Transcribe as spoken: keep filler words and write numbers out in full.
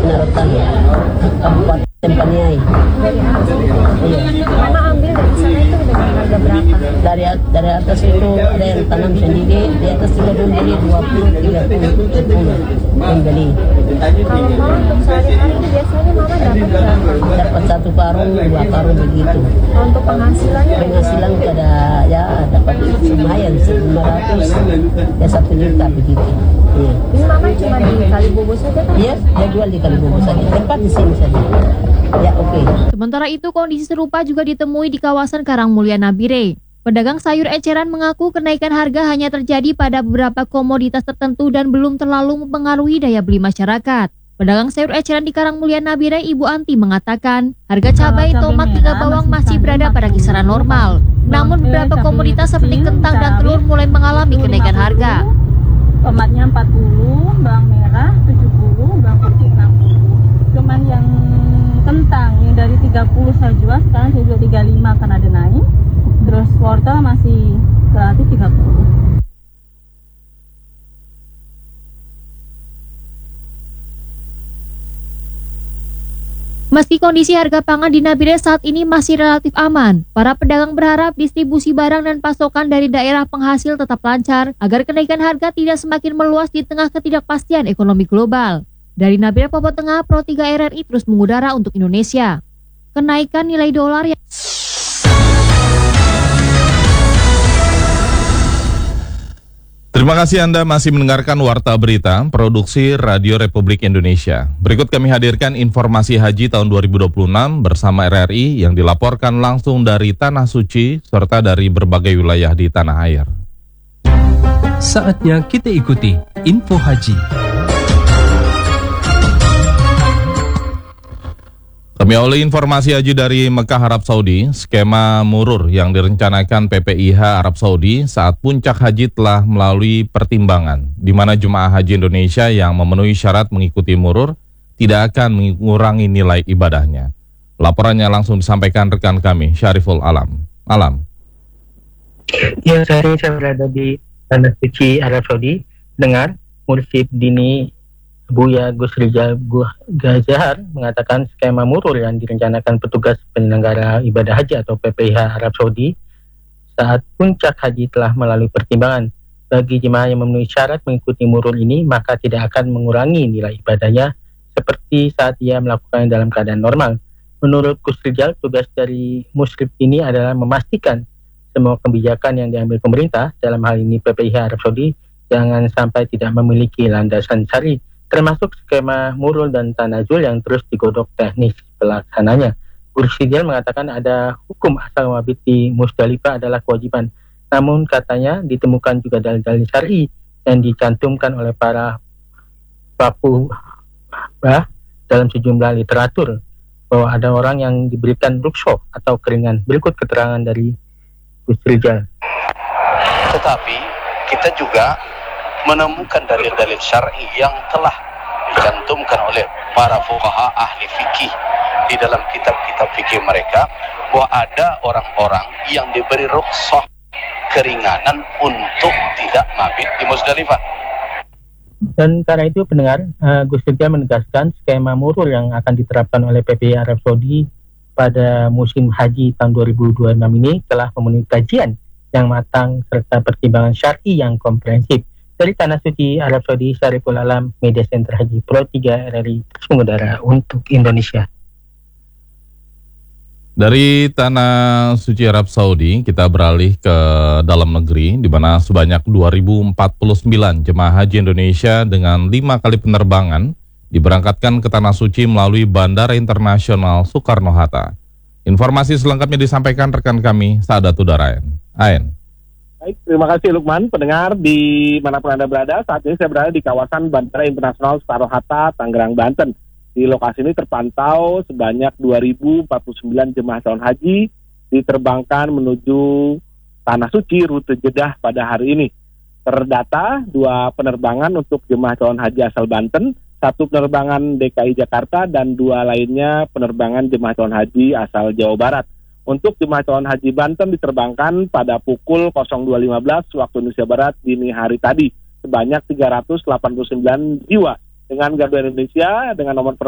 Narutan, Kabupaten Paniai. Iya. Mana ambil dari sana itu dengan harga berapa? Dari dari atas itu ada yang tanam sendiri, di atas juga membeli dua puluh, tiga puluh, sepuluh membeli. Kalau mama untuk sehari-hari biasanya mama dapat berapa? Dapat satu karung, dua karung begitu. Kalau untuk penghasilannya? Penghasilan kada ya dapat lumayan lima ratus ya satu juta begitu. Iya. Ini mama cuma di Kalibobo saja kan? Iya, dia jual di Kalibobo saja. Tempat di sini saja. Ya oke. Okay. Sementara itu kondisi serupa juga ditemui di kawasan Karangmulia Nabire. Pedagang sayur eceran mengaku kenaikan harga hanya terjadi pada beberapa komoditas tertentu dan belum terlalu mempengaruhi daya beli masyarakat. Pedagang sayur eceran di Karangmulia Nabire, Ibu Anti mengatakan, harga cabai, tomat, hingga bawang masih berada pada kisaran normal. Namun beberapa komoditas seperti kentang dan telur mulai mengalami kenaikan harga. Tomatnya empat puluh, bawang merah tujuh puluh, bawang putih enam puluh. Cuman yang kentang yang dari tiga puluh saya jual sekarang juga tiga puluh lima karena ada naik. Terus wortel masih relatif tiga puluh. Meski kondisi harga pangan di Nabire saat ini masih relatif aman, para pedagang berharap distribusi barang dan pasokan dari daerah penghasil tetap lancar agar kenaikan harga tidak semakin meluas di tengah ketidakpastian ekonomi global. Dari Nabire, Papua Tengah, Pro tiga R R I terus mengudara untuk Indonesia. Kenaikan nilai dolar yang Terima kasih Anda masih mendengarkan Warta Berita, Produksi Radio Republik Indonesia. Berikut kami hadirkan informasi haji tahun dua ribu dua puluh enam bersama R R I yang dilaporkan langsung dari Tanah Suci serta dari berbagai wilayah di tanah air. Saatnya kita ikuti info haji. Kami awali informasi haji dari Mekah, Arab Saudi. Skema murur yang direncanakan P P I H Arab Saudi saat puncak haji telah melalui pertimbangan, di mana jemaah haji Indonesia yang memenuhi syarat mengikuti murur tidak akan mengurangi nilai ibadahnya. Laporannya langsung disampaikan rekan kami, Syariful Alam. Alam. Ya, saat ini saya berada di Tanah Suci Arab Saudi. Dengar, Mursyid Dini Buya Gus Rizal Gazahar mengatakan skema murur yang direncanakan petugas penyelenggara ibadah haji atau P P I H Arab Saudi saat puncak haji telah melalui pertimbangan. Bagi jemaah yang memenuhi syarat mengikuti murur ini, maka tidak akan mengurangi nilai ibadahnya seperti saat ia melakukannya dalam keadaan normal. Menurut Gus Rizal, tugas dari musyrif ini adalah memastikan semua kebijakan yang diambil pemerintah, dalam hal ini P P I H Arab Saudi, jangan sampai tidak memiliki landasan syar'i, termasuk skema murul dan tanazul yang terus digodok teknis pelaksananya. Gus Rizal mengatakan ada hukum asal mabit di Musdalifah adalah kewajiban. Namun katanya ditemukan juga dalil-dalil syar'i yang dicantumkan oleh para pelaku bah, dalam sejumlah literatur bahwa ada orang yang diberikan rukhsah atau keringan. Berikut keterangan dari Gus Rizal. Tetapi kita juga menemukan dalil-dalil syar'i yang telah dicantumkan oleh para fuqaha ahli fikih di dalam kitab-kitab fikih mereka bahwa ada orang-orang yang diberi rukhsah keringanan untuk tidak mabit di Musdalifah. Dan karena itu pendengar, uh, Gus Rizal menegaskan skema murur yang akan diterapkan oleh P P I Arab Saudi pada musim haji tahun dua ribu dua puluh enam ini telah memenuhi kajian yang matang serta pertimbangan syar'i yang komprehensif. Dari Tanah Suci Arab Saudi, Syariful Alam, Media Center Haji Pro tiga R R I terus mengudara untuk Indonesia. Dari Tanah Suci Arab Saudi, kita beralih ke dalam negeri, di mana sebanyak dua ribu empat puluh sembilan jemaah haji Indonesia dengan lima kali penerbangan diberangkatkan ke Tanah Suci melalui Bandara Internasional Soekarno-Hatta. Informasi selengkapnya disampaikan rekan kami, Saadat Udaraen. Aen. Baik, terima kasih Lukman. Pendengar di manapun Anda berada, saat ini saya berada di kawasan Bandara Internasional Soekarno-Hatta, Tangerang, Banten. Di lokasi ini terpantau sebanyak dua ribu empat puluh sembilan jemaah calon haji diterbangkan menuju Tanah Suci rute Jeddah pada hari ini. Terdata dua penerbangan untuk jemaah calon haji asal Banten, satu penerbangan D K I Jakarta, dan dua lainnya penerbangan jemaah calon haji asal Jawa Barat. Untuk jemaah calon haji Banten diterbangkan pada pukul dua lima belas waktu Indonesia Barat dini hari tadi sebanyak tiga ratus delapan puluh sembilan jiwa dengan Garuda Indonesia dengan nomor